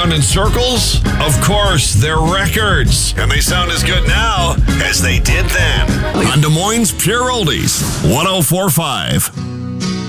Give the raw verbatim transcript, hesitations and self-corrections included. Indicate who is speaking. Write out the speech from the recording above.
Speaker 1: around in circles? Of course, they're records. And they sound as good now as they did then. On Des Moines Pure Oldies, one oh four point five.